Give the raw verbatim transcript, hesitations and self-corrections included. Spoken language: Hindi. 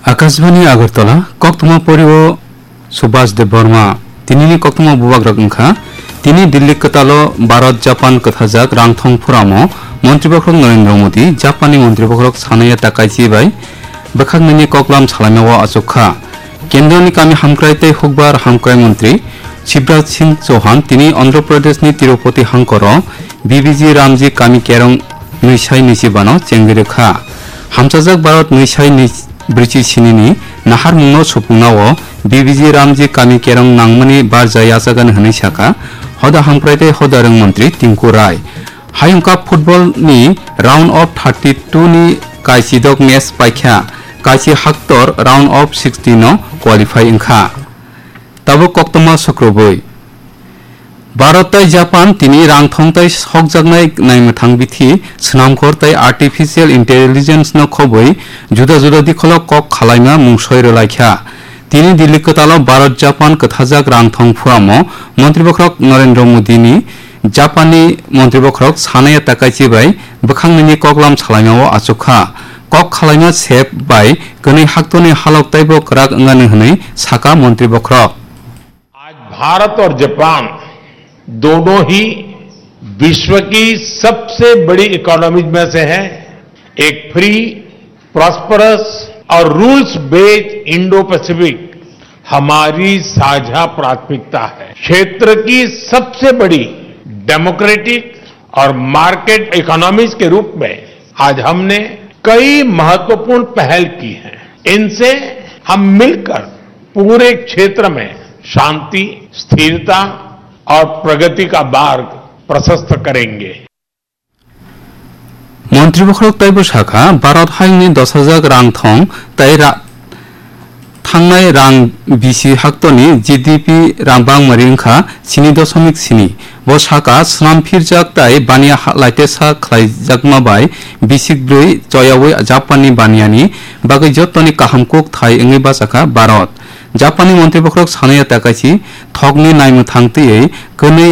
आकाशवाणी आगरतला कक्तमा परिव सुभाष देव बर्मा तिनी कक्तमा बुबाग रखा तिनी दिल्ली कतालो भारत जापान कथाजाक रांगथंग फुरामो मंत्रिपक्षक नरेंद्र मोदी जापानी मंत्रिपक्षक सानैया ताकाइची बाय बखागनि ककलाम सालामेवा अचोखा केंद्रनि कामी हामक्राइते हुकबार हामक्राइ मंत्री शिवराज सिंह चौहान तिनी आंध्र प्रदेशनि तिरुपति हांकर बीबीजी रामजी कामी केरं नैसाय निसिबानो चेंगिरेखा हामसाजाक भारत नैसाय ब्रिटिश सिनिनि नाहार मुंनो सुफुंनावो बीबीजी रामजी कामी केरं नांगमनि बारजा याजागान हनै साका हदा हामक्राइते हदारं मंत्री टिंकु राय हायुंका फुटबल नि राउंड ऑफ थर्टी टू नि काइसिदक match पाइख्या काइसि हाक्तर round of sixty no qualify इंखा तब कक्तमा सक्रबै भारत तै जापान तिनी रांगथंग तै सकजागनाय नायमथां बिथि स्नामखर तै आर्टिफिशियल इंटेलिजेंस न खबै जुदा जुदा दिखल कक खालायमा मुंसय रलायख्या तिनी दिल्ली कतालो भारत जापान कथाजाक रांगथंग फुरामो मंत्रिपक्षक नरेंद्र मोदी नि जापानी मंत्रिपक्षक सानैया ताकाइची बाय बखांनि ककलाम सालायमाव आचुखा कक खालायमा सेफ बाय गनै हाक्तनि हालक तैबो कराक अंगानो हनै साका मंत्रिपक्षक आज भारत और जापान दोनों ही विश्व की सबसे बड़ी इकोनॉमीज में से है। एक फ्री प्रॉस्परस और रूल्स बेस्ड इंडो पैसिफिक हमारी साझा प्राथमिकता है। क्षेत्र की सबसे बड़ी डेमोक्रेटिक और मार्केट इकोनॉमीज के रूप में आज हमने कई महत्वपूर्ण पहल की हैं। इनसे हम मिलकर पूरे क्षेत्र में शांति, स्थिरता और प्रगति का मार्ग प्रशस्त करेंगे। मंत्रिपक्षक तैबो शाखा भारत हाइनि दस हजार रांगथंग तै थांनाय रां बिसि हाक्तनि जीडीपी रांबां मरिंखा स्नि दशमिक स्नि बो शाखा स्नाम फिरजाक तै बानिया लाइटेसा खलाइजाकमा बाय बिसिक ब्रै जयावै जापानी बानियानि बागै जतनि काहामकुक थाय इंगै बासाखा भारत जापानी मंत्रिपक्षक सानैया ताकाइची थगनि नायमथांतियै गनै